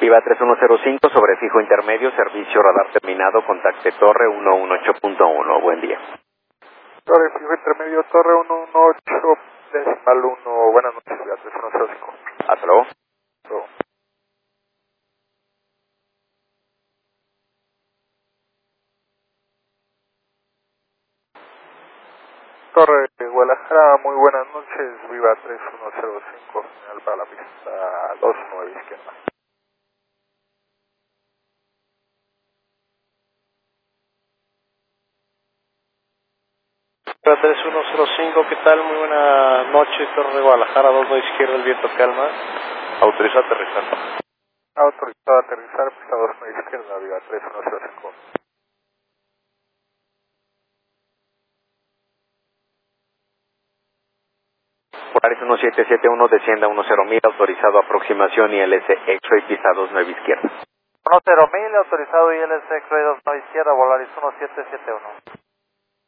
Viva 3105 sobre fijo intermedio, servicio radar terminado, contacte Torre 118.1. Buen día. Torre fijo intermedio, Torre 118.1. Buenas noches, Viva 3105. Hasta luego. Torre Guadalajara, muy buenas noches, Viva 3105, señal para la pista 29 izquierda. Viva 3105, ¿qué tal? Muy buenas noches, Torre de Guadalajara, 29 izquierda, el viento calma. Autorizado a aterrizar. Autorizado a aterrizar, pista 29 izquierda, Viva 3105. Polaris 1771, descienda 10.000, autorizado aproximación ILS X-Ray, pista 29 izquierda. 10.000, autorizado ILS X-Ray 29 izquierda, Volaris 1771.